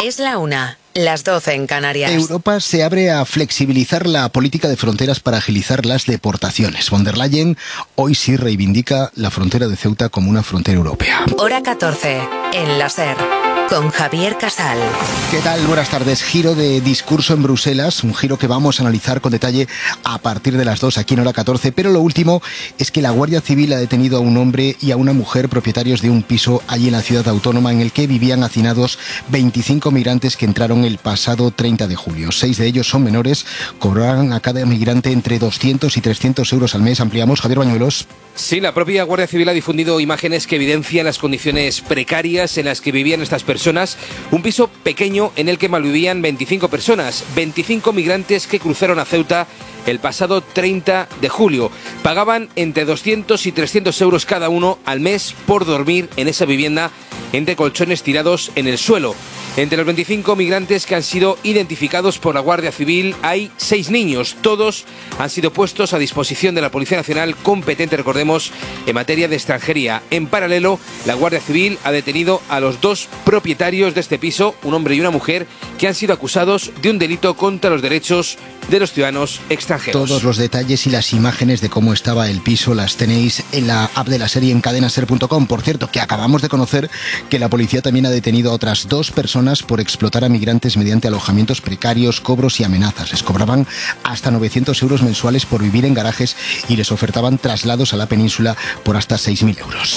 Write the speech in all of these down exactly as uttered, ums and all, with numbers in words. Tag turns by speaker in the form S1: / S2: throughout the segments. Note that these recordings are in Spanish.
S1: Es la una, las doce en Canarias.
S2: Europa se abre a flexibilizar la política de fronteras para agilizar las deportaciones. Von der Leyen hoy sí reivindica la frontera de Ceuta como una frontera europea.
S1: Hora catorce, en la SER, con Javier Casal.
S2: ¿Qué tal? Buenas tardes. Giro de discurso en Bruselas, un giro que vamos a analizar con detalle a partir de las dos aquí en Hora catorce. Pero lo último es que la Guardia Civil ha detenido a un hombre y a una mujer propietarios de un piso allí en la ciudad autónoma en el que vivían hacinados veinticinco migrantes que entraron el pasado treinta de julio. Seis de ellos son menores, cobrarán a cada migrante entre doscientos y trescientos euros al mes. Ampliamos, Javier Bañuelos.
S3: Sí, la propia Guardia Civil ha difundido imágenes que evidencian las condiciones precarias en las que vivían estas personas. Un piso pequeño en el que malvivían veinticinco personas, veinticinco migrantes que cruzaron a Ceuta el pasado treinta de julio. Pagaban entre doscientos y trescientos euros cada uno al mes por dormir en esa vivienda entre colchones tirados en el suelo. Entre los veinticinco migrantes que han sido identificados por la Guardia Civil hay seis niños. Todos han sido puestos a disposición de la Policía Nacional competente, recordemos, en materia de extranjería. En paralelo, la Guardia Civil ha detenido a los dos propietarios de este piso, un hombre y una mujer, que han sido acusados de un delito contra los derechos de los ciudadanos extranjeros.
S2: Todos los detalles y las imágenes de cómo estaba el piso las tenéis en la app de la serie en cadena ser punto com. Por cierto, que acabamos de conocer que la policía también ha detenido a otras dos personas por explotar a migrantes mediante alojamientos precarios, cobros y amenazas. Les cobraban hasta novecientos euros mensuales por vivir en garajes y les ofertaban traslados a la península por hasta seis mil euros.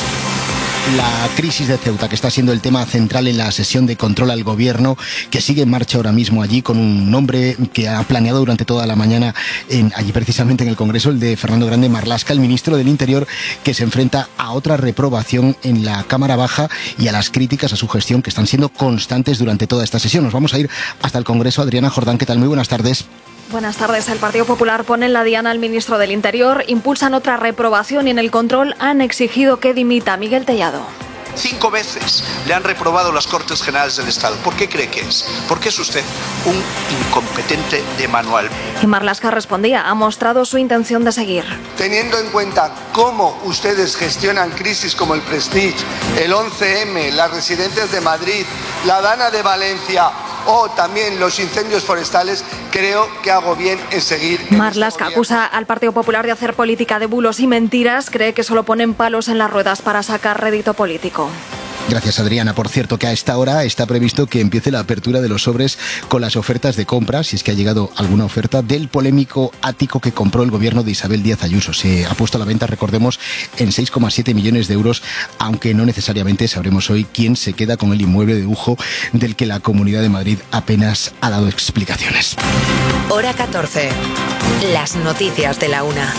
S2: La crisis de Ceuta, que está siendo el tema central en la sesión de control al gobierno, que sigue en marcha ahora mismo allí con un nombre que ha planeado durante toda la mañana en, allí precisamente en el Congreso, el de Fernando Grande Marlaska, el ministro del Interior, que se enfrenta a otra reprobación en la Cámara Baja y a las críticas a su gestión que están siendo constantes durante toda esta sesión. Nos vamos a ir hasta el Congreso. Adriana Jordán, ¿qué tal? Muy buenas tardes.
S4: Buenas tardes. El Partido Popular pone en la diana al ministro del Interior, impulsan otra reprobación y en el control han exigido que dimita. Miguel Tellado.
S5: Cinco veces le han reprobado las Cortes Generales del Estado. ¿Por qué cree que es? Porque es usted un incompetente de manual.
S4: Y Marlaska respondía, ha mostrado su intención de seguir.
S6: Teniendo en cuenta cómo ustedes gestionan crisis como el Prestige, el once eme, las residencias de Madrid, la Dana de Valencia o también los incendios forestales, creo que hago bien en seguir.
S4: Marlaska acusa al Partido Popular de hacer política de bulos y mentiras, cree que solo ponen palos en las ruedas para sacar rédito político.
S2: Gracias, Adriana. Por cierto, que a esta hora está previsto que empiece la apertura de los sobres con las ofertas de compra, si es que ha llegado alguna oferta, del polémico ático que compró el gobierno de Isabel Díaz Ayuso. Se ha puesto a la venta, recordemos, en seis coma siete millones de euros, aunque no necesariamente sabremos hoy quién se queda con el inmueble de lujo del que la Comunidad de Madrid apenas ha dado explicaciones.
S1: Hora catorce, las noticias de la una.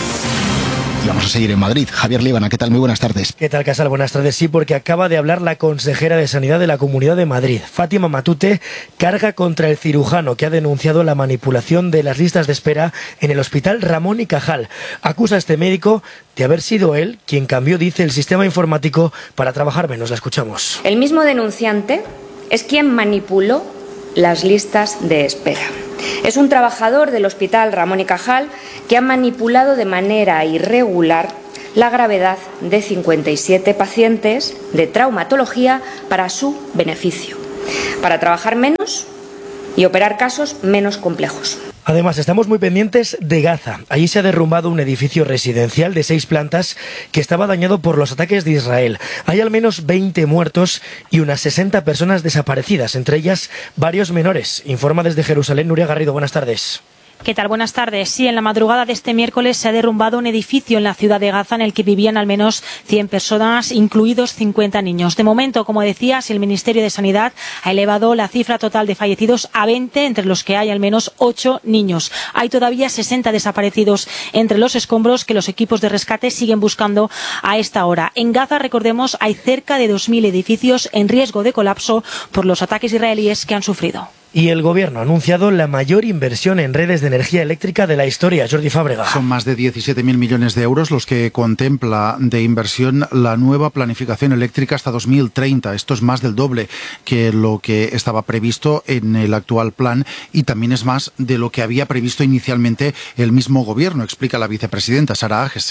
S2: Y vamos a seguir en Madrid. Javier Líbana, ¿qué tal? Muy buenas tardes.
S7: ¿Qué tal, Casal? Buenas tardes. Sí, porque acaba de hablar la consejera de Sanidad de la Comunidad de Madrid. Fátima Matute carga contra el cirujano que ha denunciado la manipulación de las listas de espera en el Hospital Ramón y Cajal. Acusa a este médico de haber sido él quien cambió, dice, el sistema informático para trabajar menos. La escuchamos.
S8: El mismo denunciante es quien manipuló las listas de espera. Es un trabajador del Hospital Ramón y Cajal que ha manipulado de manera irregular la gravedad de cincuenta y siete pacientes de traumatología para su beneficio, para trabajar menos y operar casos menos complejos.
S7: Además, estamos muy pendientes de Gaza. Allí se ha derrumbado un edificio residencial de seis plantas que estaba dañado por los ataques de Israel. Hay al menos veinte muertos y unas sesenta personas desaparecidas, entre ellas varios menores. Informa desde Jerusalén Nuria Garrido. Buenas tardes.
S9: ¿Qué tal? Buenas tardes. Sí, en la madrugada de este miércoles se ha derrumbado un edificio en la ciudad de Gaza en el que vivían al menos cien personas, incluidos cincuenta niños. De momento, como decías, el Ministerio de Sanidad ha elevado la cifra total de fallecidos a veinte, entre los que hay al menos ocho niños. Hay todavía sesenta desaparecidos entre los escombros que los equipos de rescate siguen buscando a esta hora. En Gaza, recordemos, hay cerca de dos mil edificios en riesgo de colapso por los ataques israelíes que han sufrido.
S7: Y el Gobierno ha anunciado la mayor inversión en redes de energía eléctrica de la historia. Jordi Fábrega.
S10: Son más de diecisiete mil millones de euros los que contempla de inversión la nueva planificación eléctrica hasta dos mil treinta. Esto es más del doble que lo que estaba previsto en el actual plan y también es más de lo que había previsto inicialmente el mismo Gobierno, explica la vicepresidenta Sara Agesen.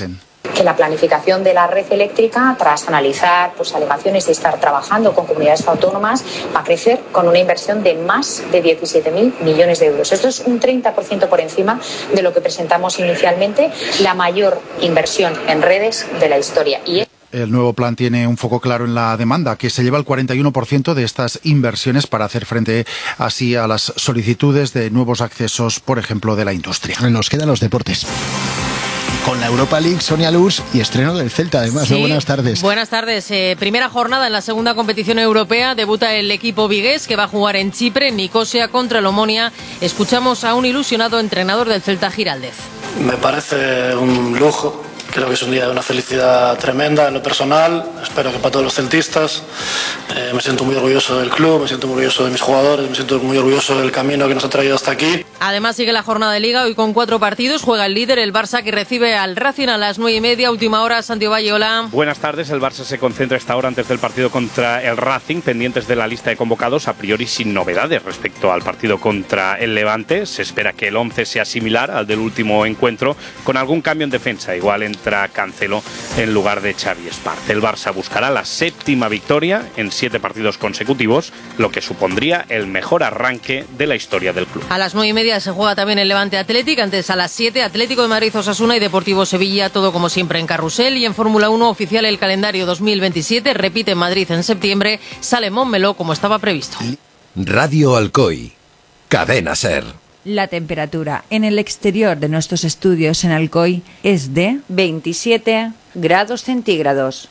S11: Que la planificación de la red eléctrica, tras analizar pues, alegaciones y estar trabajando con comunidades autónomas, va a crecer con una inversión de más de diecisiete mil millones de euros. Esto es un treinta por ciento por encima de lo que presentamos inicialmente, la mayor inversión en redes de la historia. Y
S10: El nuevo plan tiene un foco claro en la demanda, que se lleva el cuarenta y uno por ciento de estas inversiones para hacer frente así a las solicitudes de nuevos accesos, por ejemplo, de la industria.
S2: Nos quedan los deportes. Con la Europa League, Sonia Luz, y estreno del Celta, además.
S12: Sí,
S2: ¿no? Buenas tardes.
S12: Buenas tardes. Eh, primera jornada en la segunda competición europea. Debuta el equipo vigués, que va a jugar en Chipre, en Nicosia, contra el Omonia. Escuchamos a un ilusionado entrenador del Celta, Giraldez.
S13: Me parece un lujo. Creo que es un día de una felicidad tremenda en lo personal, espero que para todos los celtistas. Eh, me siento muy orgulloso del club, me siento muy orgulloso de mis jugadores, me siento muy orgulloso del camino que nos ha traído hasta aquí.
S12: Además sigue la jornada de Liga, hoy con cuatro partidos. Juega el líder, el Barça, que recibe al Racing a las nueve y media. Última hora, Santiago Valle, hola.
S14: Buenas tardes, el Barça se concentra esta hora antes del partido contra el Racing, pendientes de la lista de convocados, a priori sin novedades respecto al partido contra el Levante. Se espera que el once sea similar al del último encuentro, con algún cambio en defensa, igual entra Cancelo en lugar de Xavi Espart. El Barça buscará la séptima victoria en siete partidos consecutivos, lo que supondría el mejor arranque de la historia del club.
S12: A las nueve y media se juega también el Levante Athletic, antes a las siete Atlético de Madrid, Osasuna y Deportivo Sevilla, todo como siempre en carrusel. Y en Fórmula uno oficial el calendario dos mil veintisiete, repite en Madrid en septiembre, sale Montmeló como estaba previsto.
S15: Radio Alcoy, Cadena Ser.
S16: La temperatura en el exterior de nuestros estudios en Alcoy es de
S8: veintisiete grados centígrados.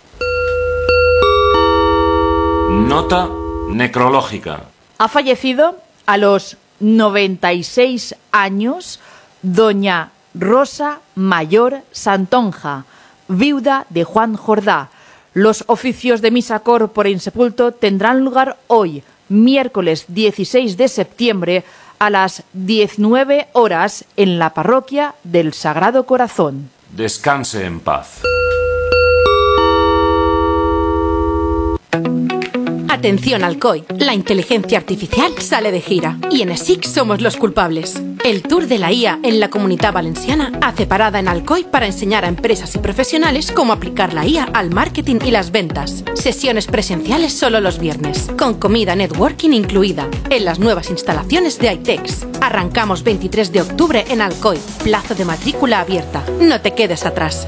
S17: Nota necrológica.
S18: Ha fallecido a los noventa y seis años doña Rosa Mayor Santonja, viuda de Juan Jordá. Los oficios de misa corpore insepulto tendrán lugar hoy, miércoles dieciséis de septiembre, a las diecinueve horas en la parroquia del Sagrado Corazón.
S17: Descanse en paz.
S19: Atención Alcoy, la inteligencia artificial sale de gira y en ESIC somos los culpables. El Tour de la I A en la Comunitat Valenciana hace parada en Alcoy para enseñar a empresas y profesionales cómo aplicar la I A al marketing y las ventas. Sesiones presenciales solo los viernes, con comida networking incluida, en las nuevas instalaciones de iTex. Arrancamos veintitrés de octubre en Alcoy, plazo de matrícula abierta. No te quedes atrás.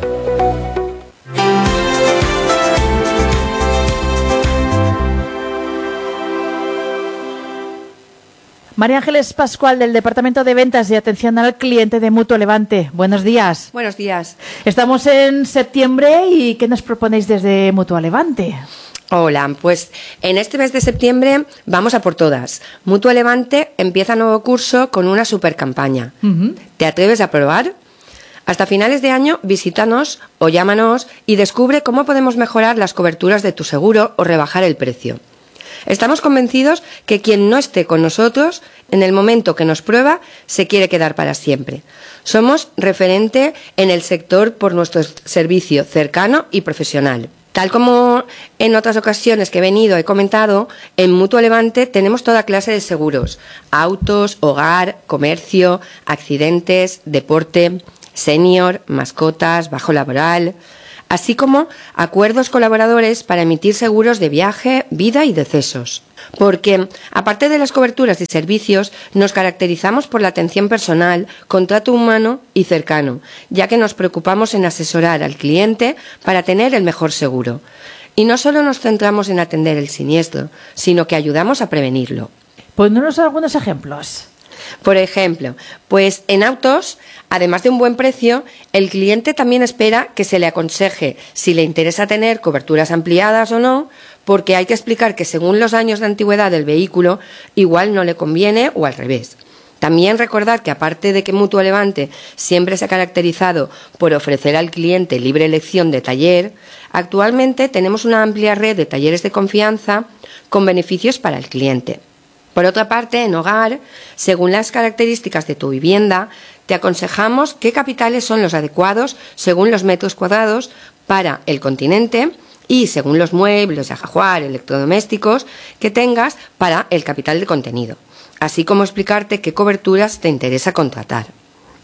S18: María Ángeles Pascual, del Departamento de Ventas y Atención al Cliente de Mutuo Levante. Buenos días.
S20: Buenos días.
S18: Estamos en septiembre y ¿qué nos proponéis desde Mutuo Levante?
S20: Hola, pues en este mes de septiembre vamos a por todas. Mutuo Levante empieza nuevo curso con una super campaña. Uh-huh. ¿Te atreves a probar? Hasta finales de año visítanos o llámanos y descubre cómo podemos mejorar las coberturas de tu seguro o rebajar el precio. Estamos convencidos que quien no esté con nosotros en el momento que nos prueba se quiere quedar para siempre. Somos referente en el sector por nuestro servicio cercano y profesional. Tal como en otras ocasiones que he venido he comentado, en Mutuo Levante tenemos toda clase de seguros: autos, hogar, comercio, accidentes, deporte, senior, mascotas, bajo laboral, así como acuerdos colaboradores para emitir seguros de viaje, vida y decesos. Porque, aparte de las coberturas y servicios, nos caracterizamos por la atención personal, contrato humano y cercano, ya que nos preocupamos en asesorar al cliente para tener el mejor seguro. Y no solo nos centramos en atender el siniestro, sino que ayudamos a prevenirlo.
S18: Ponnos algunos ejemplos.
S20: Por ejemplo, pues en autos, además de un buen precio, el cliente también espera que se le aconseje si le interesa tener coberturas ampliadas o no, porque hay que explicar que según los años de antigüedad del vehículo, igual no le conviene o al revés. También recordar que aparte de que Mutuo Levante siempre se ha caracterizado por ofrecer al cliente libre elección de taller, actualmente tenemos una amplia red de talleres de confianza con beneficios para el cliente. Por otra parte, en hogar, según las características de tu vivienda, te aconsejamos qué capitales son los adecuados según los metros cuadrados para el continente y según los muebles, ajuar, electrodomésticos que tengas para el capital de contenido, así como explicarte qué coberturas te interesa contratar.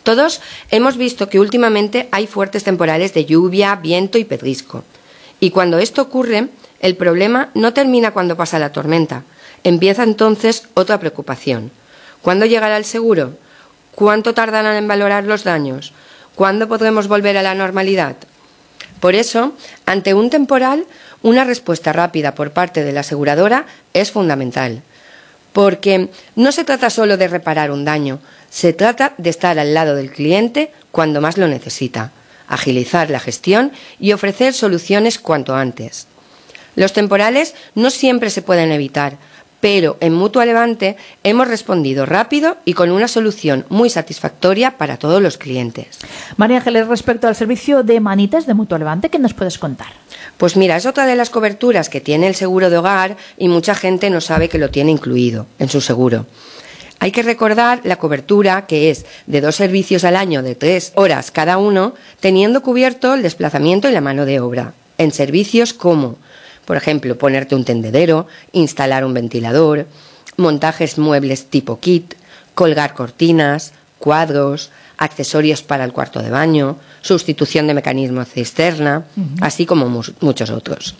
S20: Todos hemos visto que últimamente hay fuertes temporales de lluvia, viento y pedrisco. Y cuando esto ocurre, el problema no termina cuando pasa la tormenta. Empieza entonces otra preocupación. ¿Cuándo llegará el seguro? ¿Cuánto tardarán en valorar los daños? ¿Cuándo podremos volver a la normalidad? Por eso, ante un temporal, una respuesta rápida por parte de la aseguradora es fundamental. Porque no se trata solo de reparar un daño, se trata de estar al lado del cliente cuando más lo necesita, agilizar la gestión y ofrecer soluciones cuanto antes. Los temporales no siempre se pueden evitar, pero en Mutua Levante hemos respondido rápido y con una solución muy satisfactoria para todos los clientes.
S18: María Ángeles, respecto al servicio de manitas de Mutua Levante, ¿qué nos puedes contar?
S20: Pues mira, es otra de las coberturas que tiene el seguro de hogar y mucha gente no sabe que lo tiene incluido en su seguro. Hay que recordar la cobertura, que es de dos servicios al año de tres horas cada uno, teniendo cubierto el desplazamiento y la mano de obra, en servicios como, por ejemplo, ponerte un tendedero, instalar un ventilador, montajes muebles tipo kit, colgar cortinas, cuadros, accesorios para el cuarto de baño, sustitución de mecanismos cisterna, uh-huh. así como mu- muchos otros.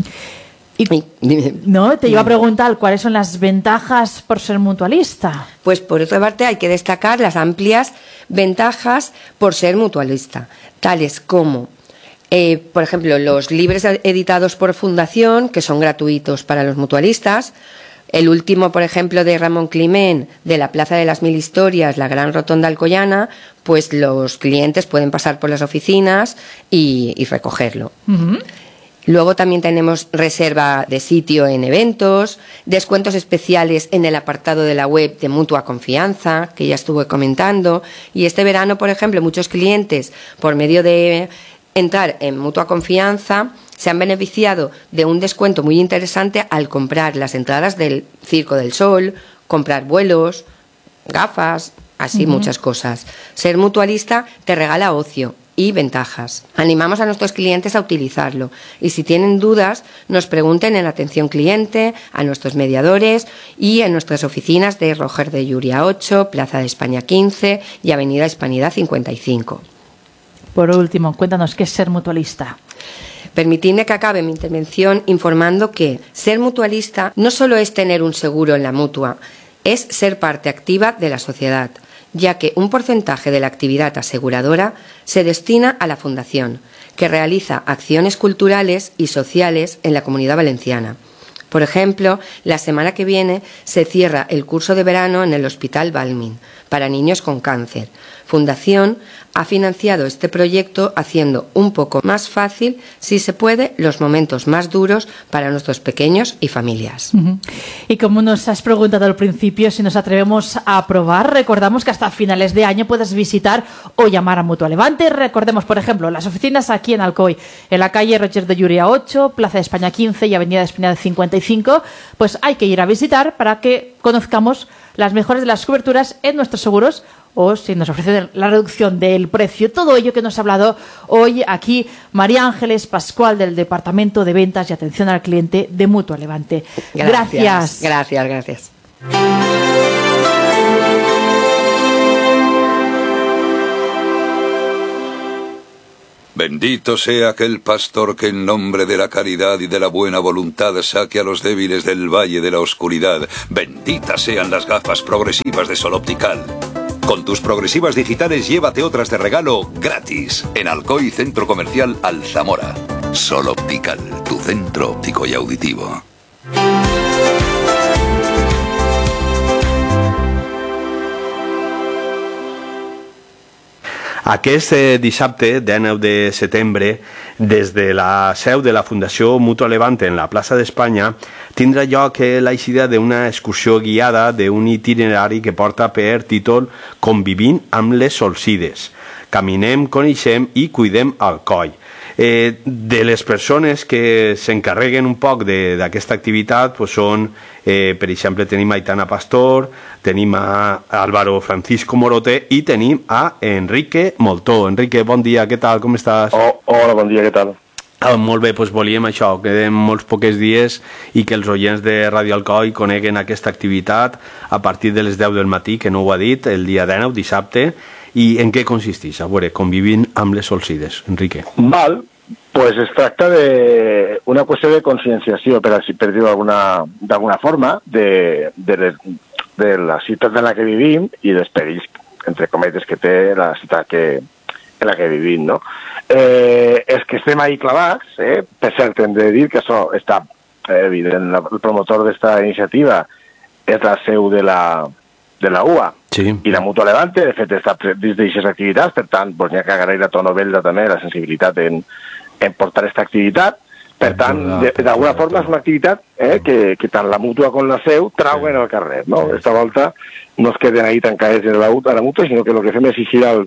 S18: Y, no, te iba a preguntar cuáles son las ventajas por ser mutualista.
S20: Pues por otra parte hay que destacar las amplias ventajas por ser mutualista, tales como, eh, por ejemplo, los libros editados por Fundación, que son gratuitos para los mutualistas. El último, por ejemplo, de Ramón Climent, de la Plaza de las Mil Historias, la Gran Rotonda Alcoyana, pues los clientes pueden pasar por las oficinas y, y recogerlo. Uh-huh. Luego también tenemos reserva de sitio en eventos, descuentos especiales en el apartado de la web de Mutua Confianza, que ya estuve comentando. Y este verano, por ejemplo, muchos clientes, por medio de entrar en Mutua Confianza, se han beneficiado de un descuento muy interesante al comprar las entradas del Circo del Sol, comprar vuelos, gafas, así uh-huh. muchas cosas. Ser mutualista te regala ocio y ventajas. Animamos a nuestros clientes a utilizarlo y si tienen dudas nos pregunten en atención cliente, a nuestros mediadores y en nuestras oficinas de Roger de Llúria ocho, Plaza de España quince y Avenida Hispanidad cincuenta y cinco.
S18: Por último, cuéntanos qué es ser mutualista.
S20: Permitidme que acabe mi intervención informando que ser mutualista no solo es tener un seguro en la mutua, es ser parte activa de la sociedad, ya que un porcentaje de la actividad aseguradora se destina a la Fundación, que realiza acciones culturales y sociales en la Comunidad Valenciana. Por ejemplo, la semana que viene se cierra el curso de verano en el Hospital Balmin para niños con cáncer. Fundación ha financiado este proyecto haciendo un poco más fácil, si se puede, los momentos más duros para nuestros pequeños y familias.
S18: Uh-huh. Y como nos has preguntado al principio, si nos atrevemos a probar, recordamos que hasta finales de año puedes visitar o llamar a Mutua Levante. Recordemos, por ejemplo, las oficinas aquí en Alcoy, en la calle Roger de Llúria ocho, Plaza de España quince y Avenida de España cincuenta y cinco, pues hay que ir a visitar para que conozcamos las mejores de las coberturas en nuestros seguros o si nos ofrecen la reducción del precio. Todo ello que nos ha hablado hoy aquí María Ángeles Pascual del Departamento de Ventas y Atención al Cliente de Mutua Levante. Gracias.
S20: Gracias, gracias. gracias.
S21: Bendito sea aquel pastor que en nombre de la caridad y de la buena voluntad saque a los débiles del valle de la oscuridad. Benditas sean las gafas progresivas de Sol Optical. Con tus progresivas digitales llévate otras de regalo gratis en Alcoy Centro Comercial Alzamora. Sol Optical, tu centro óptico y auditivo.
S22: Aquest eh, dissabte, dinou de setembre, des de la seu de la Fundació Mutua Levante en la plaça d'Espanya, tindrà lloc eh, l'eixida d'una excursió guiada d'un itinerari que porta per títol Convivint amb les Solsides. Caminem, coneixem i cuidem Alcoi. Eh, de les persones que s'encarreguen un poc d'aquesta activitat pues són, eh, per exemple, tenim a Aitana Pastor, tenim a Álvaro Francisco Morote i tenim a Enrique Moltó. Enrique, bon dia, què tal, com estàs?
S23: Oh, hola, bon dia, què tal?
S22: Ah, molt bé, doncs volíem això, queden molts pocs dies i que els oients de Ràdio Alcoi coneguen aquesta activitat a partir de les deu del matí, que no ho ha dit, el dia dinou, dissabte, I en què consisteix? A veure, convivint amb les solsides, Enrique.
S3: Val, pues es tracta d'una qüestió de conscienciació, per, per dir-ho d'alguna forma, de, de, les, de la ciutat en la que vivim i dels perills, entre cometes, que té la ciutat que, en la que vivim, no? Eh, és que estem ahí clavats, eh? Per cert, hem de dir que això està eh, evident, el promotor d'esta iniciativa és la seu de la, de la U A,
S22: sí.
S3: I la Mutua Levante, de fet, està dins d'aixes activitats, per tant, pues, n'hi ha que agrair a Tono Velda també la sensibilitat en, en portar aquesta activitat. Per tant, d'alguna forma és una activitat eh, que, que tant la Mútua com la seu trauen al carrer, no? Esta volta no es queden ahí tancades en la, a la Mútua, sinó que el que fem és eixir al,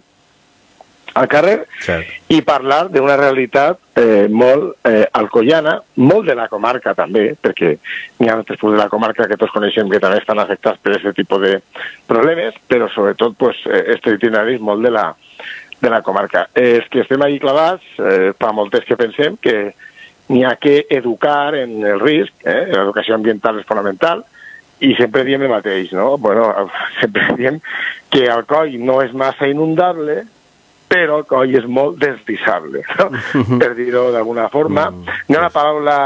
S3: al carrer
S22: Cert.
S3: I parlar d'una realitat eh, molt eh, alcoiana, molt de la comarca també, perquè n'hi ha altres punts de la comarca que tots coneixem que també estan afectats per aquest tipus de problemes, però sobretot pues, este itineraris molt de la, de la comarca. Eh, és que estem ahí clavats, eh, fa moltes que pensem que n'hi ha que educar en el risc, eh? L'educació ambiental és fonamental, i sempre diem el mateix, no? Bueno, sempre diem que el coll no és massa inundable, però el coll és molt deslizable, no? Per dir-ho d'alguna forma. N'hi ha una paraula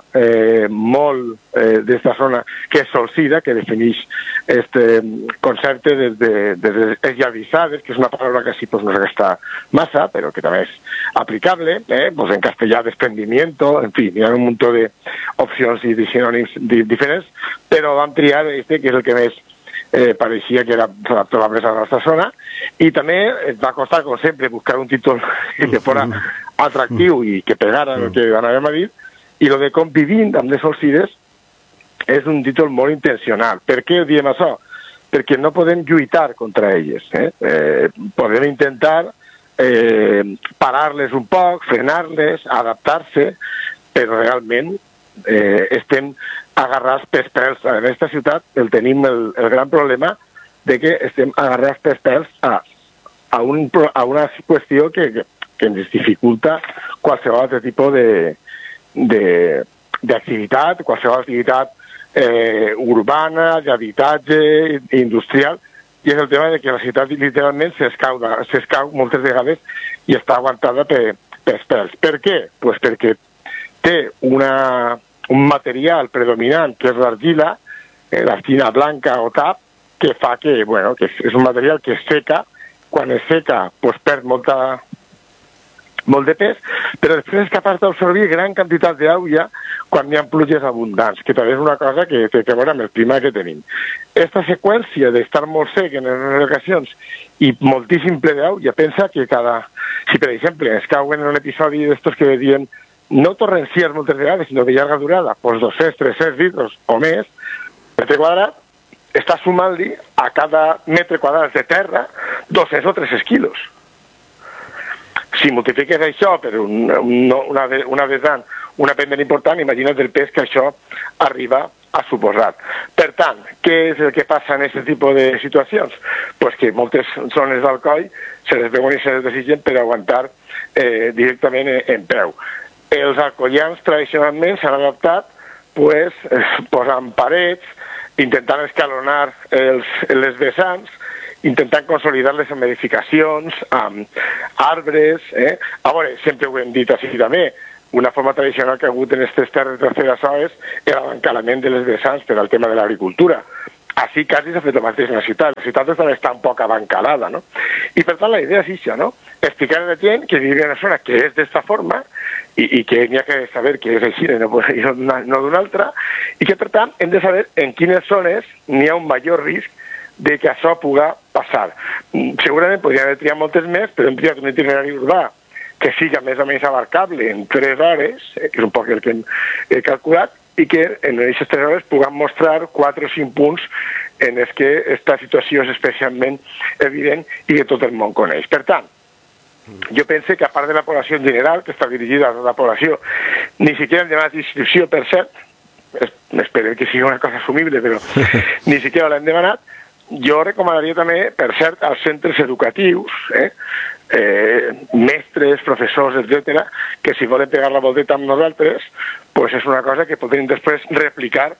S3: eh, molt eh, d'esta zona que és solsida, que defineix este concepte de, de, de, de esllavissades, que és una paraula que sí pues, no s'agasta massa, però que també és aplicable, eh? Pues en castellà desprendimiento, en fi, hi ha un munt d'opcions i de sinònims diferents, però vam triar este, que és el que més eh, pareixia que era s'adaptava més a la nostra zona, i també ens va costar, com sempre, buscar un títol que fora atractiu i que pegara el que anàvem a dir, i lo de convivint amb les solsides és un títol molt intencional. Per què diem això? Perquè no podem lluitar contra elles. Eh? Eh, podem intentar eh, parar-les un poc, frenar-les, adaptar-se, però realment eh, estem agarrats pels pèls. En aquesta ciutat el tenim el, el gran problema de que estem agarrats pels pèls a, a, un, a una qüestió que, que, que ens dificulta qualsevol altre tipus de, de, d'activitat, qualsevol activitat eh, urbana, d'habitatge, industrial, i és el tema de que la ciutat literalment s'escau, s'escau moltes vegades i està aguantada per, pels pèls. Per què? Pues perquè té una, un material predominant que és l'argila, eh, l'argila blanca o tap, que fa que, bueno, que és un material que es seca, quan es seca pues perd molta, molt de pes, però després és capaç d'absorbir gran quantitat d'aigua quan hi ha pluges abundants, que també és una cosa que té a veure amb el clima que tenim. Esta seqüència d'estar molt sec en les ocasions i moltíssim ple d'aigua, pensa que cada... Si, per exemple, es cauen en un episodi d'estos que diuen no torrencials moltes vegades, sinó de llarga durada, doncs dos-cents, tres-cents litres o més, metre quadrat, està sumant-li a cada metre quadrat de terra dos-cents o tres-cents quilos. Si multipliques això per un, un, una, una vessant, una pendent important, imagina't el pes que això arriba a suposar. Per tant, què és el que passa en aquest tipus de situacions? Pues que moltes zones del coll se les veuen i se les desitgen per aguantar eh, directament en, en peu. Els alcoians tradicionalment s'han adaptat pues, eh, posant parets, intentant escalonar els, les vessants, intentant consolidar-les amb edificacions, amb arbres. Eh? A veure, sempre ho hem dit així també, una forma tradicional que ha hagut en aquestes terres terceres és l'abancalament de les vessants per al tema de l'agricultura. Així quasi s'ha fet el mateix en la ciutat. La ciutat també està un poc abancalada, no? I per tant la idea és això, no? Explicar a la gent que vive en una zona que és d'esta forma i, i que n'hi ha que saber que és així, no, no d'una altra, i que per tant hem de saber en quines zones n'hi ha un major risc de que això puga passar. Segurament podríem haver triat moltes més, però hem triat un itinerari urbà que siga més o menys abarcable en tres hores, eh, que és un poc el que hem eh, calculat, i que en aquestes tres hores puguem mostrar quatre o cinc punts en els que aquesta situació és especialment evident i que tot el món coneix. Per tant, jo penso que a part de la població en general, que està dirigida a la població, ni siquiera hem demanat inscripció, per cert, espero que sigui una cosa assumible, però ni siquiera l'hem demanat. Jo recomanaria també, per cert, als centres educatius, eh, eh, mestres, professors, etcètera, que si volen pegar la volteta amb nosaltres, pues és una cosa que podrem després replicar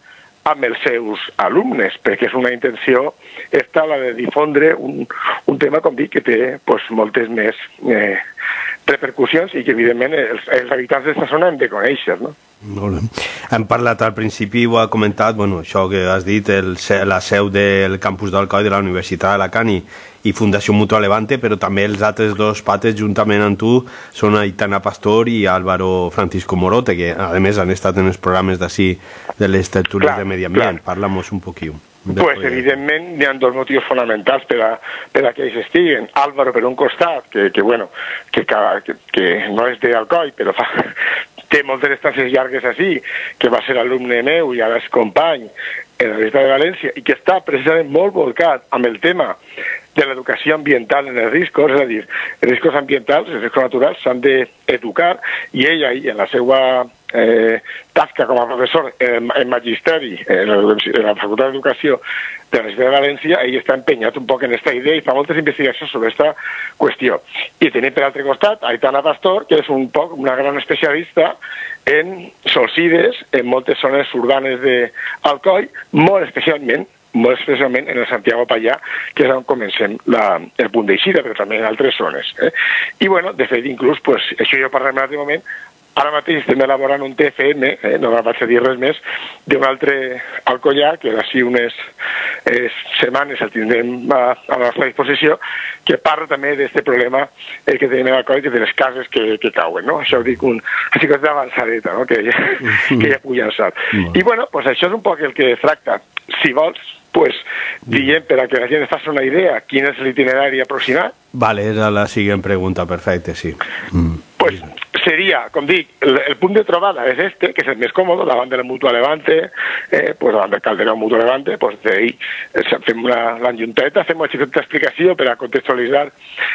S3: amb els seus alumnes, perquè és una intenció esta, la de difondre un, un tema, com dic, que té pues, moltes més eh, repercussions i que, evidentment, els, els habitants d'aquesta zona hem de conèixer, no?
S22: Molt bé. Hem parlat al principi, ho ha comentat, bueno, això que has dit, el, la seu del campus d'Alcoi de la Universitat d'Alacant i, i Fundació Mutua Levante, però també els altres dos pates juntament amb tu són Aitana Pastor i Álvaro Francisco Morote, que a més han estat en els programes d'ací de les tertúlies de Medi Ambient. Parla-mos un poquillo.
S3: Pues evidentment hi ha dos motius fonamentals per a, per a que ells estiguen. Álvaro, per un costat, que, que bueno, que, que, que no és d'Alcoi, però fa, té moltes estàncies llargues així, que va ser alumne meu i ara és company en la Universitat de València, i que està precisament molt volcat amb el tema de l'educació ambiental en els riscos, és a dir, els riscos ambientals, els riscos naturals s'han d'educar, i ell ahí, en la seva eh, tasca com a professor en, en magisteri, en la, en la Facultat d'Educació de la Universitat de València, ell està empenyat un poc en aquesta idea i fa moltes investigacions sobre aquesta qüestió. I tenim per altre costat Aitana Pastor, que és un poc una gran especialista en solsides en moltes zones urbanes d'Alcoi, molt especialment molt especialment en el Santiago Pallà, que és on comencem la, el punt d'eixida, però també en altres zones. Eh? I, bueno, de fet, inclús, pues, això jo parlem en altre moment, ara mateix estem elaborant un T F M, eh, no vaig a dir res més, d'un altre alcoià, que d'ací unes eh, setmanes el tindrem a, a la nostra disposició, que parla també d'aquest problema eh, que tenim a Alcoi, de les cases que, que cauen, no? Això ho dic un, així que és d'avançadeta, no? Que ja, que ja puc llançar. I, bueno, pues això és un poc el que es tracta. Si vols, pues, diem, per a que la gent es faci una idea, quin és l'itinerari aproximat.
S22: Vale, era la següent pregunta, perfecte, sí. Mm.
S3: Pues seria, com dic, el, el punt de trobada és este, que és el més còmode, davant de la Mutua Levante, eh, pues davant del Calderón Mutua Levante, pues d'ahir fem l'enjunteta, fem una xicoteta explicació per a contextualitzar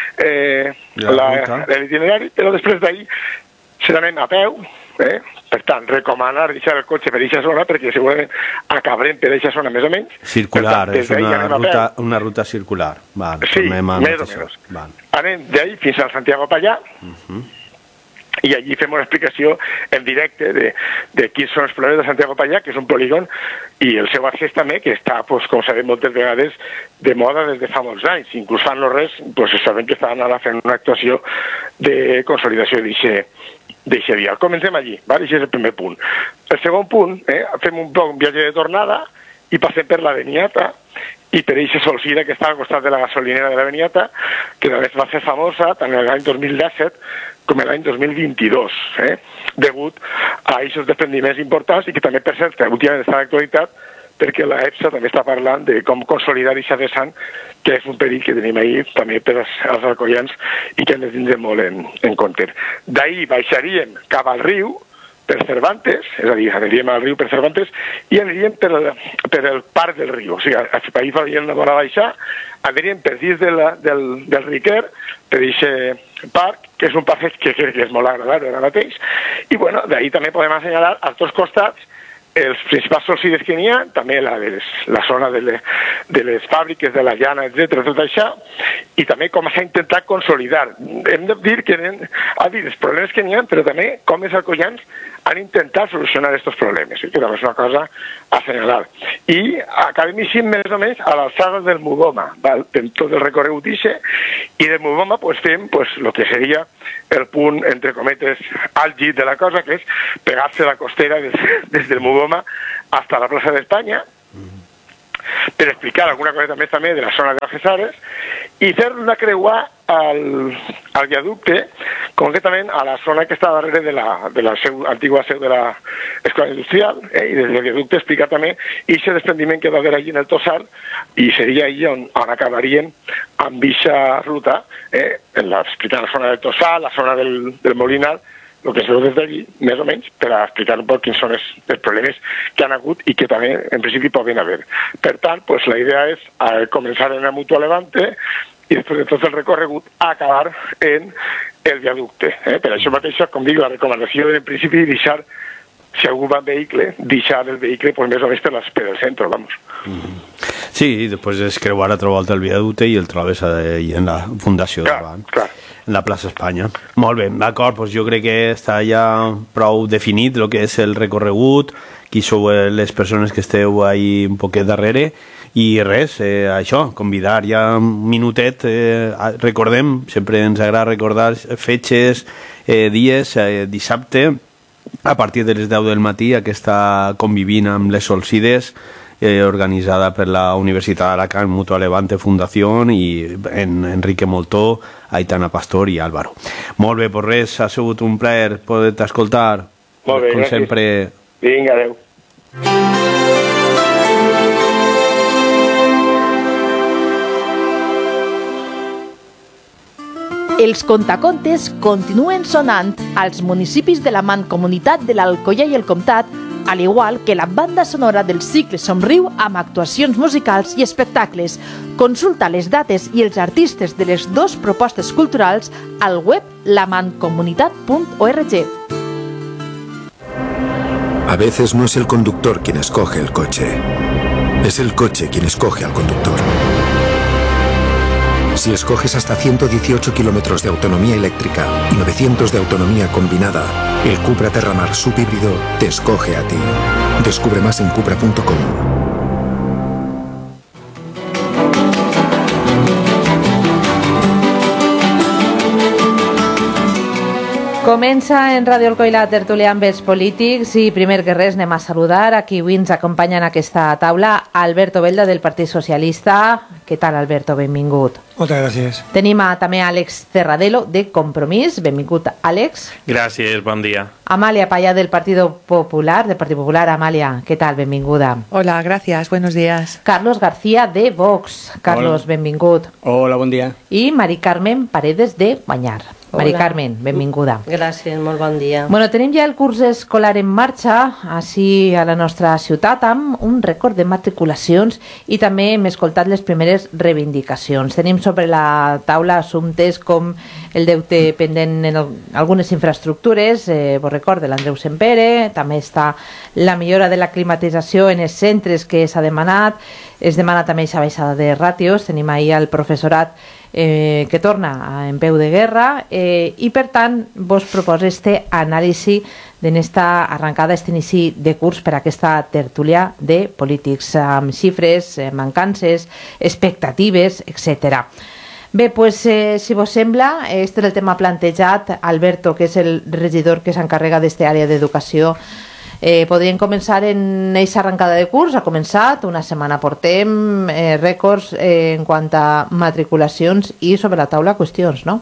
S3: eh, l'itinerari, però després d'ahir se n'anem a peu, eh? Per tant, recomanar deixar el cotxe per aquesta zona, perquè segurament acabarem per aquesta zona més o menys.
S22: Circular, tant, és una ruta, una ruta circular. Val,
S3: sí, més o menys. Val. Anem d'ahí fins al Santiago Pallà, uh -huh. i allí fem una explicació en directe de, de quins són els problemes de Santiago Pallà, que és un polígon, i el seu accés també, que està, pues, com sabem moltes vegades, de moda des de fa molts anys. Inclús fan no res, pues, sabem que estan ara fent una actuació de consolidació d'aquest vial. Comencem allí, ¿vale? Això és el primer punt. El segon punt, eh, fem un, un viatge de tornada i passem per la Beniata, i per eixa solsida que està al costat de la gasolinera de la Beniata, que també va ser famosa tant l'any dos mil disset com l'any dos mil vint-i-dos, eh? Degut a aquests desprendiments importants i que també, per cert, que últimament està d'actualitat, perquè la EPSA també està parlant de com consolidar aquesta vessant, que és un perill que tenim ahir també per als, als alcoians i que hem de tindre molt en, en compte. D'ahir baixaríem cap al riu, per Cervantes, és a dir, aniríem al riu per Cervantes i aniríem per el, per el parc del riu. O sigui, ahir faríem una bona baixa, aniríem per dins de la, del, del Riquer, per aquest parc, que és un passeig que crec que és molt agradable ara mateix, i bueno, d'ahir també podem assenyalar als dos costats els principals solsides que n'hi ha, també la, de les, la zona de, le, de les fàbriques, de la llana, etcètera, tot això, i també com s'ha intentat consolidar. Hem de dir que ha dit els problemes que n'hi ha, però també com els alcoians han intentat solucionar aquests problemes, que també és una cosa a assenyalar. I acabem així més o menys a l'alçada del Mudoma, val? Tot el recorregut ixe, i del Mudoma pues, fem pues, el que seria el punt, entre cometes, àlgid de la cosa, que és pegar-se la costera des, des del Mudoma hasta la plaça d'Espanya, per explicar alguna cosa més també de la zona de Algesares i fer una creuar al, al viaducte, concretament a la zona que està darrere de la, de la seu, antigua seu de l'Escola Industrial, eh, i des del viaducte explicar també aquest desprendiment que va haver allí en el Tossal, i seria allí on, on acabaríem amb aquesta ruta, eh, en la, explicant la zona del Tossal, la zona del, del Molinar, el que es veu des d'allí, més o menys, per a explicar un poc quins són els, els problemes que han hagut i que també, en principi, poden haver. Per tant, pues, la idea és eh, començar en la Mutua Levante i després de tot el recorregut acabar en el viaducte. Eh? Per això mateix, com dic, la recomanació en principi deixar, si algú va en vehicle, deixar el vehicle pues, més o menys per, les, per el centre, vamos.
S22: Mm-hmm. Sí, i després és creuar a trobar el viaducte i el trobes ahí en la fundació
S3: clar,
S22: davant.
S3: Clar.
S22: en la plaça Espanya. Molt bé, d'acord, doncs jo crec que està ja prou definit el que és el recorregut, qui sou les persones que esteu ahí un poquet darrere, i res, eh, això, convidar ja un minutet, eh, recordem, sempre ens agrada recordar fetges, eh, dies, eh, dissabte, a partir de les deu del matí, aquesta convivint amb les Solsides, eh, organitzada per la Universitat d'Alacant, Mutua Levante Fundació, i en Enrique Moltó, Aitana Pastor i Álvaro. Molt bé, pues res, ha sigut un plaer poder-te escoltar.
S3: Molt bé,
S22: com
S3: gràcies.
S22: sempre.
S3: Vinga, adeu.
S18: Els contacontes continuen sonant als municipis de la Mancomunitat de l'Alcoia i el Comtat, al igual que la banda sonora del cicle Somriu amb actuacions musicals i espectacles. Consulta les dates i els artistes de les dues propostes culturals al web la mancomunitat punt org.
S5: A veces no es el conductor quien escoge el coche, es el coche quien escoge al conductor. Si escoges hasta ciento dieciocho kilómetros de autonomía eléctrica y novecientos de autonomía combinada, el Cupra Terramar subhíbrido te escoge a ti. Descubre más en cupra punto com.
S6: Comença en Ràdio Alcoi la tertúlia amb els polítics i primer que res anem a saludar a qui avui ens acompanya en aquesta taula, Alberto Belda del Partit Socialista. Què tal, Alberto? Benvingut.
S23: Moltes gràcies.
S6: Tenim a, també a Àlex Cerradelo de Compromís. Benvingut, Àlex.
S24: Gràcies, bon dia.
S6: Amalia Payá del Partido Popular, del Partit Popular. Amalia, què tal? Benvinguda.
S25: Hola, gracias, buenos días.
S6: Carlos García de Vox. Carlos,
S23: Hola.
S6: benvingut.
S23: Hola, bon dia.
S6: I Mari Carmen Paredes de Banyar. Mari
S26: Hola.
S6: Carmen, benvinguda.
S26: Gràcies, molt bon dia.
S6: Bueno, tenim ja el curs escolar en marxa, així a la nostra ciutat, amb un rècord de matriculacions i també hem escoltat les primeres reivindicacions. Tenim sobre la taula assumptes com el deute pendent en algunes infraestructures, eh, vos recorde l'Andreu Sempere, també està la millora de la climatització en els centres que s'ha demanat, es demana també aquesta baixada de ràtios, tenim ahir el professorat Eh, que torna en peu de guerra eh, i per tant vos proposa este anàlisi d'esta arrencada, este inici de curs per a aquesta tertúlia de polítics amb xifres, eh, mancances, expectatives, etcètera. Bé, pues, eh, si vos sembla, este és el tema plantejat. Alberto, que és el regidor que s'encarrega d'esta àrea d'educació, Eh, podríem començar en aquesta arrencada de curs. Ha començat, una setmana portem eh, rècords eh, en quant a matriculacions i sobre la taula qüestions, no?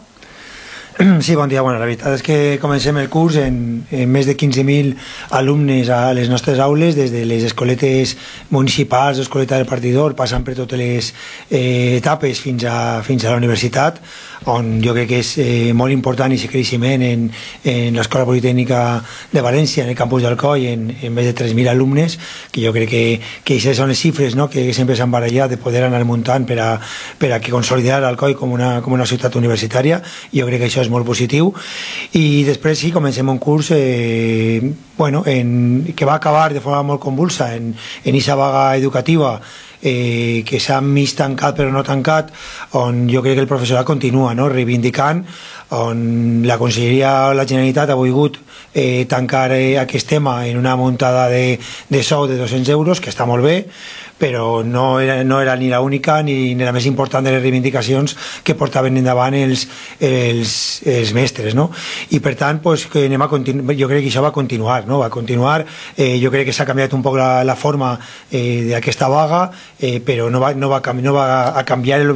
S23: Sí, bon dia. Bueno, la veritat és que comencem el curs en, en més de quinze mil alumnes a les nostres aules, des de les escoletes municipals, l'escoleta del partidor, passant per totes les eh, etapes fins a, fins a la universitat, on jo crec que és eh, molt important aquest creixement en, en l'Escola Politècnica de València, en el campus d'Alcoi, en, en més de tres mil alumnes, que jo crec que, que aquestes són les xifres, no?, que sempre s'han barallat de poder anar muntant per a, per a que consolidar Alcoi com una, com una ciutat universitària. Jo crec que això és molt positiu. I després sí, comencem un curs eh, bueno, en, que va acabar de forma molt convulsa en aquesta vaga educativa eh, que s'ha mig tancat però no tancat, on jo crec que el professorat continua, no?, reivindicant, on la Conselleria de la Generalitat ha volgut eh, tancar eh, aquest tema en una muntada de, de sou de dos-cents euros, que està molt bé, però no era, no era ni l'única ni, ni la més important de les reivindicacions que portaven endavant els, els, els mestres, no? I per tant, pues, que anem a continu- jo crec que això va continuar, no? Va continuar, eh, jo crec que s'ha canviat un poc la, la forma eh, d'aquesta vaga, eh, però no va, no, va, no va a canviar el